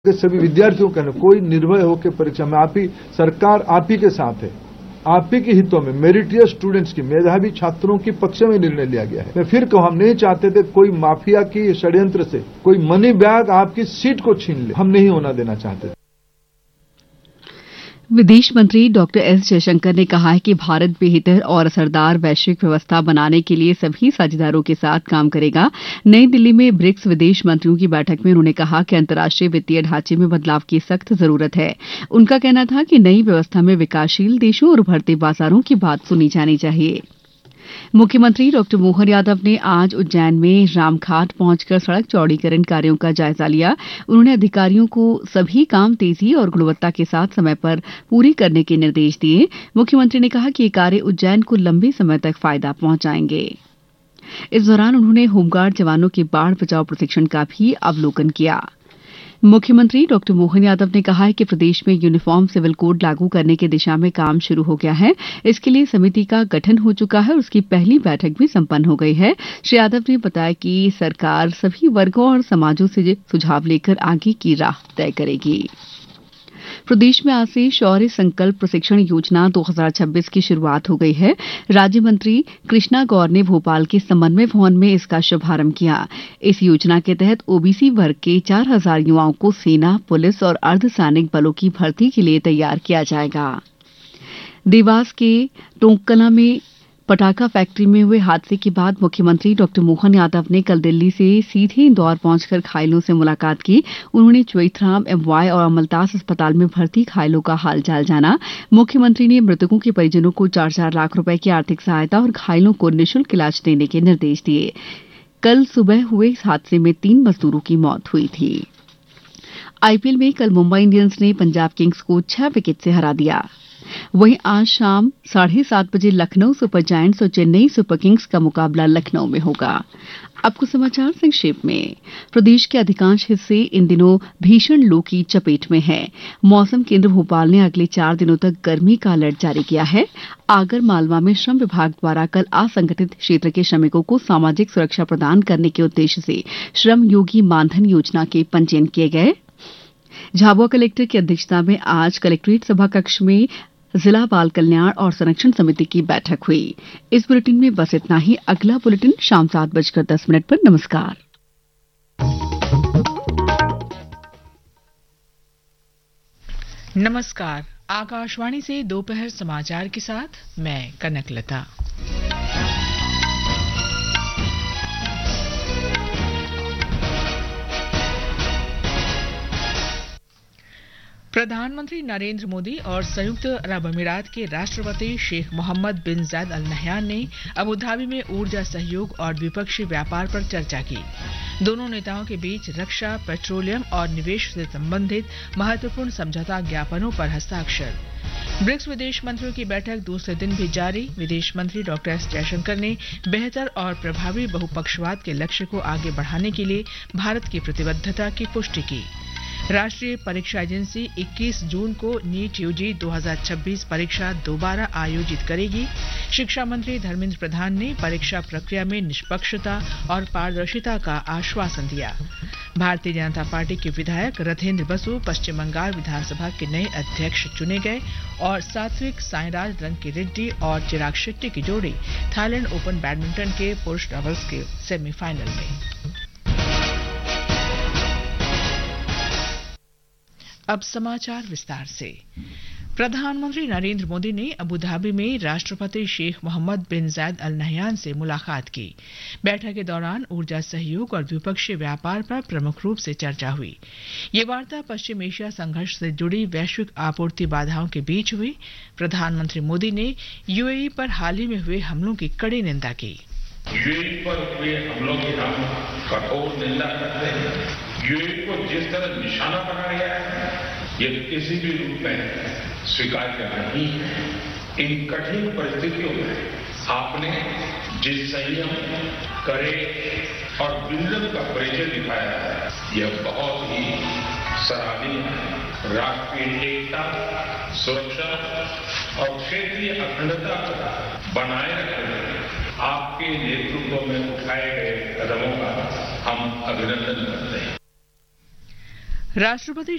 के सभी विद्यार्थियों का कोई निर्भय होकर परीक्षा में सरकार आप ही के साथ है, आप ही के हितों में मेरिटियस स्टूडेंट्स की मेधावी छात्रों की पक्ष में निर्णय लिया गया है। मैं फिर कहूं, हम नहीं चाहते थे कोई माफिया की षड्यंत्र से कोई मनी बैग आपकी सीट को छीन ले, हम नहीं होना देना चाहते थे। विदेश मंत्री डॉक्टर एस जयशंकर ने कहा है कि भारत बेहतर और असरदार वैश्विक व्यवस्था बनाने के लिए सभी साझेदारों के साथ काम करेगा। नई दिल्ली में ब्रिक्स विदेश मंत्रियों की बैठक में उन्होंने कहा कि अंतर्राष्ट्रीय वित्तीय ढांचे में बदलाव की सख्त जरूरत है। उनका कहना था कि नई व्यवस्था में विकासशील देशों और उभरते बाजारों की बात सुनी जानी चाहिए। मुख्यमंत्री डॉक्टर मोहन यादव ने आज उज्जैन में रामघाट पहुंचकर सड़क चौड़ीकरण कार्यों का जायजा लिया। उन्होंने अधिकारियों को सभी काम तेजी और गुणवत्ता के साथ समय पर पूरी करने के निर्देश दिए। मुख्यमंत्री ने कहा कि ये कार्य उज्जैन को लंबे समय तक फायदा पहुंचाएंगे। इस दौरान उन्होंने होमगार्ड जवानों के बाढ़ बचाव प्रशिक्षण का भी अवलोकन किया। मुख्यमंत्री डॉक्टर मोहन यादव ने कहा है कि प्रदेश में यूनिफॉर्म सिविल कोड लागू करने की दिशा में काम शुरू हो गया है। इसके लिए समिति का गठन हो चुका है और उसकी पहली बैठक भी संपन्न हो गई है। श्री यादव ने बताया कि सरकार सभी वर्गों और समाजों से सुझाव लेकर आगे की राह तय करेगी। प्रदेश में आज से शौर्य संकल्प प्रशिक्षण योजना 2026 की शुरुआत हो गई है। राज्य मंत्री कृष्णा गौर ने भोपाल के समन्वय भवन में इसका शुभारंभ किया। इस योजना के तहत ओबीसी वर्ग के 4000 युवाओं को सेना, पुलिस और अर्धसैनिक बलों की भर्ती के लिए तैयार किया जाएगा। देवास के टोंककला में पटाखा फैक्ट्री में हुए हादसे के बाद मुख्यमंत्री डॉक्टर मोहन यादव ने कल दिल्ली से सीधे इंदौर पहुंचकर घायलों से मुलाकात की। उन्होंने चोइथराम, एमवाय और अमलतास अस्पताल में भर्ती घायलों का हालचाल जाना। मुख्यमंत्री ने मृतकों के परिजनों को 4-4 लाख रुपए की आर्थिक सहायता और घायलों को निःशुल्क इलाज देने के निर्देश दिए। कल सुबह हुए इस हादसे में 3 मजदूरों की मौत हुई थी। आईपीएल में कल मुंबई इंडियंस ने पंजाब किंग्स को 6 विकेट से हरा दिया। वहीं आज शाम 7:30 बजे लखनऊ सुपर जायंट्स और चेन्नई सुपर किंग्स का मुकाबला लखनऊ में होगा। अब कुछ समाचार संक्षेप में। प्रदेश के अधिकांश हिस्से इन दिनों भीषण लू की चपेट में है। मौसम केंद्र भोपाल ने अगले 4 दिनों तक गर्मी का अलर्ट जारी किया है। आगर मालवा में श्रम विभाग द्वारा कल असंगठित क्षेत्र के श्रमिकों को सामाजिक सुरक्षा प्रदान करने के उद्देश्य से श्रम योगी मानधन योजना के पंजीयन किए गए। झाबुआ कलेक्टर की अध्यक्षता में आज कलेक्ट्रेट सभा कक्ष में जिला बाल कल्याण और संरक्षण समिति की बैठक हुई। इस बुलेटिन में बस इतना ही। अगला बुलेटिन शाम 7:10 पर। नमस्कार। नमस्कार। आकाशवाणी से दोपहर समाचार के साथ मैं कनकलता। प्रधानमंत्री नरेंद्र मोदी और संयुक्त अरब अमीरात के राष्ट्रपति शेख मोहम्मद बिन जायद अल नहयान ने अबू धाबी में ऊर्जा सहयोग और द्विपक्षीय व्यापार पर चर्चा की। दोनों नेताओं के बीच रक्षा, पेट्रोलियम और निवेश से संबंधित महत्वपूर्ण समझौता ज्ञापनों पर हस्ताक्षर। ब्रिक्स विदेश मंत्रियों की बैठक दूसरे दिन भी जारी। विदेश मंत्री डॉक्टर एस जयशंकर ने बेहतर और प्रभावी बहुपक्षवाद के लक्ष्य को आगे बढ़ाने के लिए भारत की प्रतिबद्धता की पुष्टि की। राष्ट्रीय परीक्षा एजेंसी 21 जून को नीट यूजी 2026 परीक्षा दोबारा आयोजित करेगी। शिक्षा मंत्री धर्मेंद्र प्रधान ने परीक्षा प्रक्रिया में निष्पक्षता और पारदर्शिता का आश्वासन दिया। भारतीय जनता पार्टी के विधायक रथेंद्र बसु पश्चिम बंगाल विधानसभा के नए अध्यक्ष चुने गए और सात्विक साईराज रंकीरेड्डी और चिराग शेट्टी की जोड़ी थाईलैंड ओपन बैडमिंटन के पुरुष डबल्स के सेमीफाइनल में। अब समाचार विस्तार से। प्रधानमंत्री नरेंद्र मोदी ने अबू धाबी में राष्ट्रपति शेख मोहम्मद बिन जायद अल नहयान से मुलाकात की। बैठक के दौरान ऊर्जा सहयोग और द्विपक्षीय व्यापार पर प्रमुख रूप से चर्चा हुई। ये वार्ता पश्चिम एशिया संघर्ष से जुड़ी वैश्विक आपूर्ति बाधाओं के बीच हुई। प्रधानमंत्री मोदी ने यूएई पर हाल ही में हुए हमलों की कड़ी निंदा की। यूएई पर हुए हमलों की हम कठोर निंदा करते हैं। यूएई को जिस तरह निशाना बनाया गया है, ये किसी भी रूप में स्वीकार्य नहीं है। इन कठिन परिस्थितियों में आपने जिस संयम, करे और विजन का परिचय दिखाया है, यह बहुत ही सराहनीय है। राष्ट्रीय एकता, सुरक्षा और क्षेत्रीय अखंडता बनाए रखने में आपके नेतृत्व में उठाए गए कदमों का हम अभिनंदन करते हैं। राष्ट्रपति